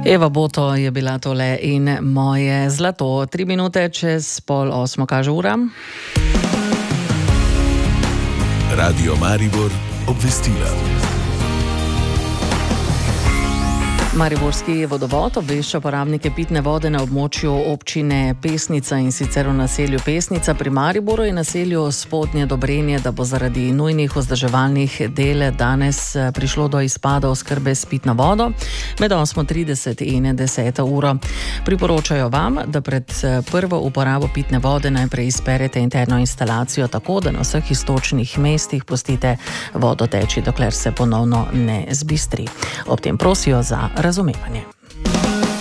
Eva Boto je bila tole in moje zlato. 3 minute čez 7:30 kaže ura. Radio Maribor obvestila. Mariborski vodovod obvešča uporabnike pitne vode na območju občine Pesnica, in sicer v naselju Pesnica pri Mariboru in naselju Spodnje Dobrenje, da bo zaradi nujnih vzdrževalnih del danes prišlo do izpada oskrbe s pitno vodo med 8:30 in 10. uro. Priporočajo vam, da pred prvo uporabo pitne vode najprej izperete interno instalacijo tako, da na vseh iztočnih mestih pustite vodo teči, dokler se ponovno ne zbistri. Ob tem prosijo za razumevanje.